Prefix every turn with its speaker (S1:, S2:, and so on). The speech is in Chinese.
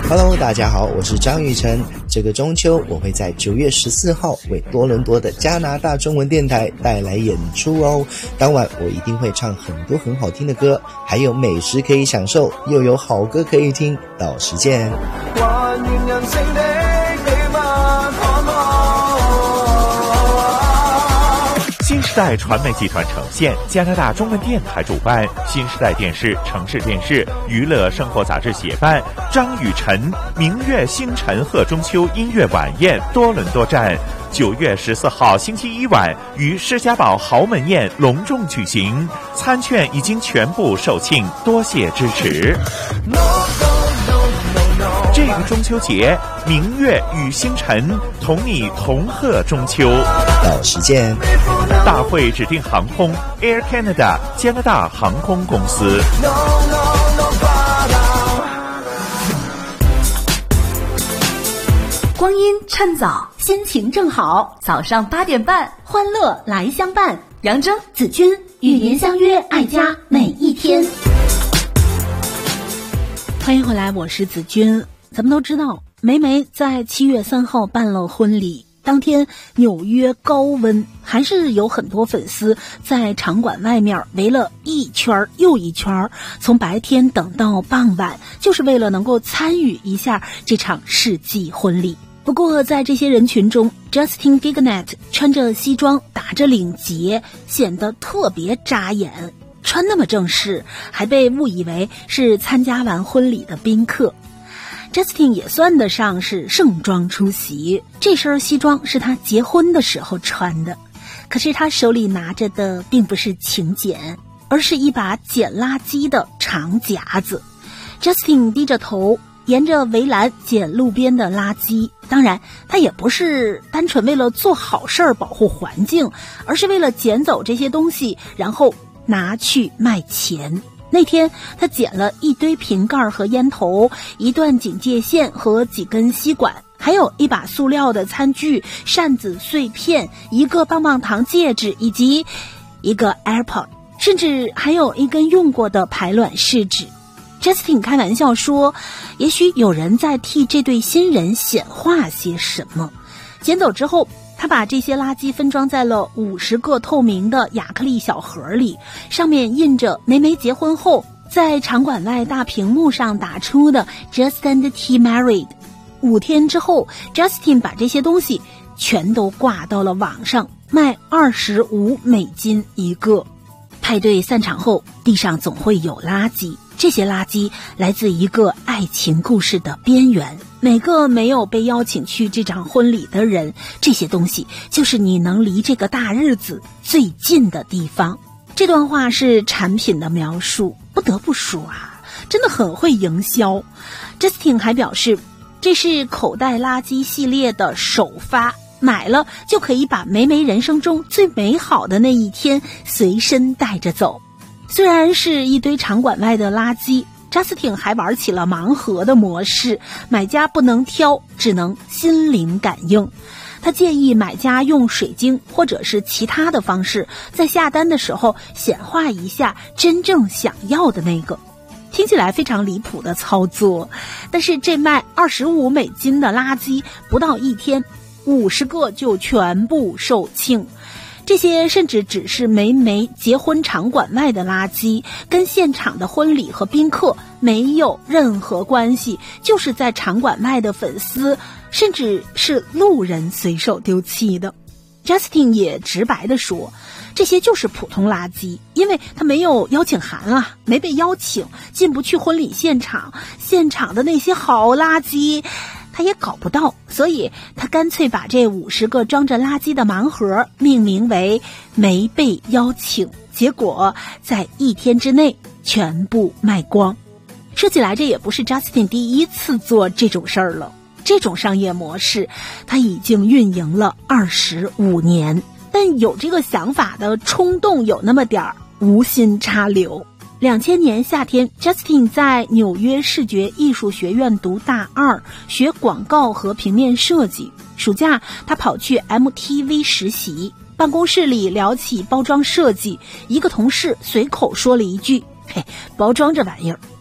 S1: Hello， 大家好，我是张玉成。这个中秋我会在9月14号为多伦多的加拿大中文电台带来演出哦。当晚我一定会唱很多很好听的歌，还有美食可以享受，又有好歌可以听。到时见。
S2: 還原人性的秘密看
S3: 新时代传媒集团呈现，加拿大中文电台主办，新时代电视、城市电视、娱乐生活杂志协办，张雨晨明月星辰贺中秋音乐晚宴多伦多站，9月14号星期一晚于施家堡豪门宴隆重举行，餐券已经全部售罄，多谢支持。这个中秋节，明月与星辰同你同贺中秋。
S1: 到时见。
S3: 大会指定航空 Air Canada 加拿大航空公司。
S4: 光阴趁早，心情正好，早上8点半，欢乐来相伴。杨铮、子君与您相约爱家每一天。
S5: 欢迎回来，我是子君。咱们都知道，梅梅在7月3号办了婚礼，当天纽约高温，还是有很多粉丝在场馆外面围了一圈又一圈，从白天等到傍晚，就是为了能够参与一下这场世纪婚礼。不过在这些人群中， Justin Gignatt 穿着西装，打着领结，显得特别扎眼，穿那么正式，还被误以为是参加完婚礼的宾客。Justin 也算得上是盛装出席，这身西装是他结婚的时候穿的，可是他手里拿着的并不是请柬，而是一把捡垃圾的长夹子。Justin 低着头，沿着围栏捡路边的垃圾，当然他也不是单纯为了做好事儿保护环境，而是为了捡走这些东西，然后拿去卖钱。那天他捡了一堆瓶盖和烟头，一段警戒线和几根吸管，还有一把塑料的餐具、扇子碎片、一个棒棒糖戒指以及一个 AirPod， 甚至还有一根用过的排卵试纸。Justin 开玩笑说，也许有人在替这对新人显化些什么。捡走之后，他把这些垃圾分装在了50个透明的亚克力小盒里，上面印着梅梅结婚后在场馆外大屏幕上打出的 Just and T Married。 5天之后， Justin 把这些东西全都挂到了网上，卖$25一个。派对散场后，地上总会有垃圾，这些垃圾来自一个爱情故事的边缘。每个没有被邀请去这场婚礼的人，这些东西就是你能离这个大日子最近的地方。这段话是产品的描述，不得不说啊，真的很会营销。 Justin 还表示，这是口袋垃圾系列的首发，买了就可以把梅梅人生中最美好的那一天随身带着走。虽然是一堆场馆外的垃圾，Justin 还玩起了盲盒的模式，买家不能挑，只能心灵感应。他建议买家用水晶或者是其他的方式，在下单的时候显化一下真正想要的那个。听起来非常离谱的操作，但是这卖$25的垃圾，不到1天，50个就全部售罄。这些甚至只是梅梅结婚场馆外的垃圾，跟现场的婚礼和宾客没有任何关系，就是在场馆外的粉丝甚至是路人随手丢弃的。 Justin 也直白地说，这些就是普通垃圾，因为他没有邀请函啊，没被邀请，进不去婚礼现场，现场的那些好垃圾他也搞不到，所以他干脆把这50个装着垃圾的盲盒命名为没被邀请，结果在1天之内全部卖光。说起来，这也不是 Justin 第一次做这种事儿了，这种商业模式他已经运营了25年，但有这个想法的冲动有那么点儿无心插柳。2000年夏天， Justin 在纽约视觉艺术学院读大2，学广告和平面设计。暑假他跑去 MTV 实习，办公室里聊起包装设计，一个同事随口说了一句，嘿，包装这玩意儿